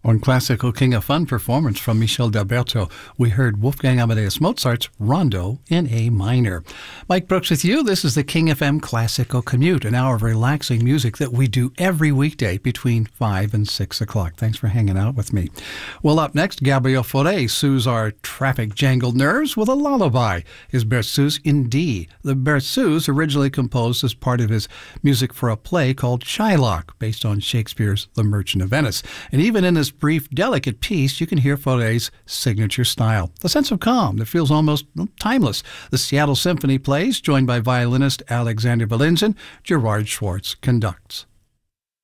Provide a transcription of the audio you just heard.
On Classical King of Fun performance from Michel D'Alberto, we heard Wolfgang Amadeus Mozart's Rondo in A minor. Mike Brooks with you. This is the King FM Classical Commute, an hour of relaxing music that we do every weekday between 5 and 6 o'clock. Thanks for hanging out with me. Well, up next, Gabriel Fauré soothes our traffic-jangled nerves with a lullaby, his Berceuse in D. The Berceuse originally composed as part of his music for a play called Shylock, based on Shakespeare's The Merchant of Venice. And even in this brief, delicate piece, you can hear Fauré's signature style, a sense of calm that feels almost timeless. The Seattle Symphony plays, joined by violinist Alexander Valinzin. Gerard Schwartz conducts.